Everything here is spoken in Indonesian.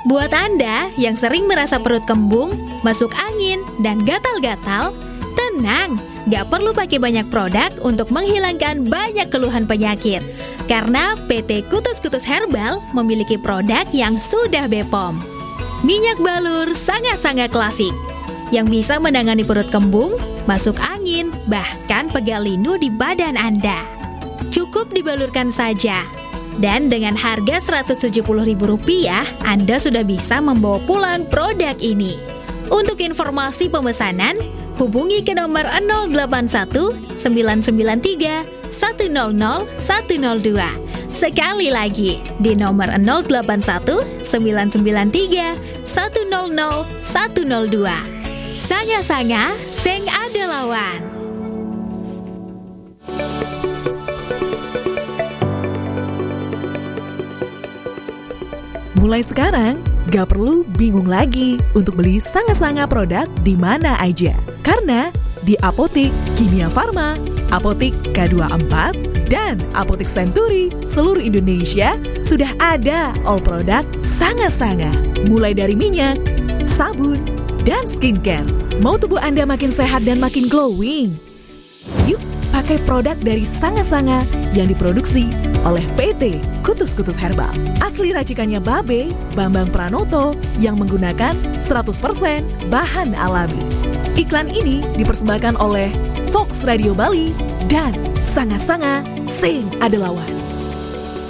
Buat Anda yang sering merasa perut kembung, masuk angin, dan gatal-gatal, tenang, gak perlu pakai banyak produk untuk menghilangkan banyak keluhan penyakit. Karena PT Kutus Kutus Herbal memiliki produk yang sudah BPOM. Minyak balur sangat-sangat klasik, yang bisa menangani perut kembung, masuk angin, bahkan pegal linu di badan Anda. Cukup dibalurkan saja. Dan dengan harga Rp170.000, Anda sudah bisa membawa pulang produk ini. Untuk informasi pemesanan, hubungi ke nomor 081 993 100 102. Sekali lagi, di nomor 081 993 100 102. Sanga-sanga, sing ada lawan. Mulai sekarang, gak perlu bingung lagi untuk beli sanga-sanga produk di mana aja. Karena di Apotik Kimia Farma, Apotik K24, dan Apotik Century seluruh Indonesia sudah ada all produk sanga-sanga. Mulai dari minyak, sabun, dan skincare. Mau tubuh Anda makin sehat dan makin glowing? Yuk, pakai produk dari sanga-sanga yang diproduksi oleh PT Kutus Kutus Herbal. Asli racikannya Babe Bambang Pranoto yang menggunakan 100% bahan alami. Iklan ini dipersembahkan oleh Fox Radio Bali dan Sanga-Sanga Sing Ada Lawan.